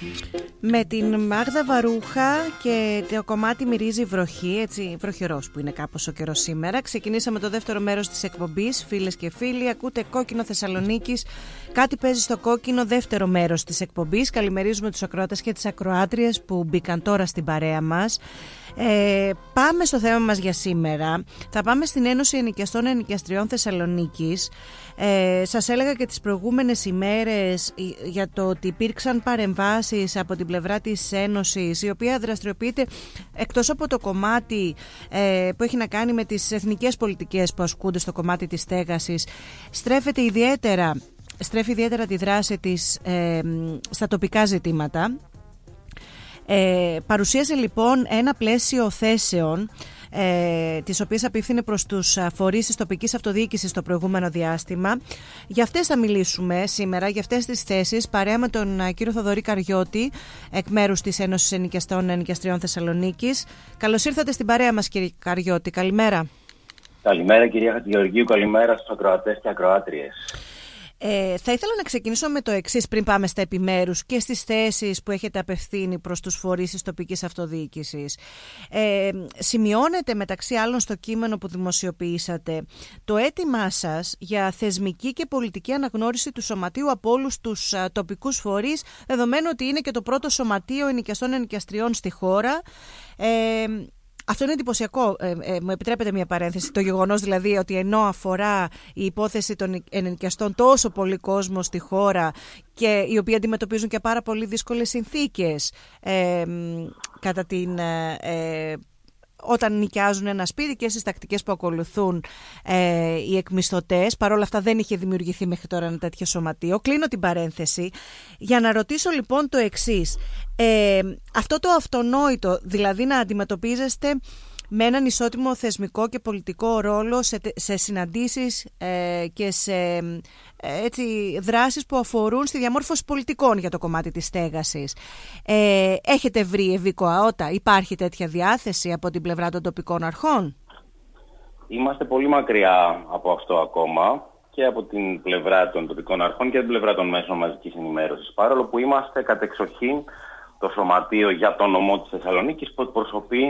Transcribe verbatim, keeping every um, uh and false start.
Με την Μάγδα Βαρούχα και το κομμάτι «Μυρίζει βροχή», έτσι βροχερός που είναι κάπως ο καιρός σήμερα. Ξεκινήσαμε το δεύτερο μέρος της εκπομπής. Φίλες και φίλοι, ακούτε Κόκκινο Θεσσαλονίκης. Κάτι παίζει στο κόκκινο, δεύτερο μέρος της εκπομπής. Καλημερίζουμε τους ακροατές και τις ακροάτριες που μπήκαν τώρα στην παρέα μας. Ε, πάμε στο θέμα μας για σήμερα. Θα πάμε στην Ένωση Ενοικιαστών Ενοικιαστριών Θεσσαλονίκης. Ε, σας έλεγα και τις προηγούμενες ημέρες για το ότι υπήρξαν παρεμβάσεις από την πλευρά της Ένωσης, η οποία δραστηριοποιείται εκτός από το κομμάτι ε, που έχει να κάνει με τις εθνικές πολιτικές που ασκούνται στο κομμάτι της στέγασης, στρέφεται ιδιαίτερα, στρέφει ιδιαίτερα τη δράση της ε, στα τοπικά ζητήματα. Ε, παρουσίασε λοιπόν ένα πλαίσιο θέσεων ε, τις οποίες απίφθινε προς τους φορείς της τοπικής αυτοδιοίκησης το προηγούμενο διάστημα. Για αυτές θα μιλήσουμε σήμερα, για αυτές τις θέσεις, παρέα με τον κύριο Θοδωρή Καριώτη, εκ μέρους της Ένωσης Ενοικιαστών Ενοικιαστριών Θεσσαλονίκης. Καλώς ήρθατε στην παρέα μας, κύριε Καριώτη. Καλημέρα. Καλημέρα, κυρία Χατζηγεωργίου. Καλημέρα στους ακροατές και ακροάτριες. Ε, θα ήθελα να ξεκινήσω με το εξής πριν πάμε στα επιμέρους και στις θέσεις που έχετε απευθύνει προς τους φορείς της τοπικής αυτοδιοίκησης. Ε, σημειώνεται μεταξύ άλλων στο κείμενο που δημοσιοποιήσατε το αίτημά σας για θεσμική και πολιτική αναγνώριση του σωματείου από όλους τους α, τοπικούς φορείς, δεδομένου ότι είναι και το πρώτο σωματείο ενοικιαστών ενοικιαστριών στη χώρα. Ε, Αυτό είναι εντυπωσιακό. Ε, ε, μου επιτρέπετε μια παρένθεση. Το γεγονός δηλαδή ότι ενώ αφορά η υπόθεση των ενοικιαστών τόσο πολύ κόσμο στη χώρα και οι οποίοι αντιμετωπίζουν και πάρα πολύ δύσκολες συνθήκες ε, κατά την... Ε, όταν νοικιάζουν ένα σπίτι και στις τακτικές που ακολουθούν ε, οι εκμισθωτές. Παρ' όλα αυτά δεν είχε δημιουργηθεί μέχρι τώρα ένα τέτοιο σωματείο. Κλείνω την παρένθεση για να ρωτήσω λοιπόν το εξής. Ε, αυτό το αυτονόητο, δηλαδή να αντιμετωπίζεστε με έναν ισότιμο θεσμικό και πολιτικό ρόλο σε, σε συναντήσεις ε, και σε ε, έτσι, δράσεις που αφορούν στη διαμόρφωση πολιτικών για το κομμάτι της στέγασης. Ε, έχετε βρει ευήκο αότα, υπάρχει τέτοια διάθεση από την πλευρά των τοπικών αρχών? Είμαστε πολύ μακριά από αυτό ακόμα και από την πλευρά των τοπικών αρχών και από την πλευρά των μέσων μαζικής ενημέρωσης. Παρόλο που είμαστε κατεξοχήν το σωματείο για τον νομό της Θεσσαλονίκης που εκπροσωπεί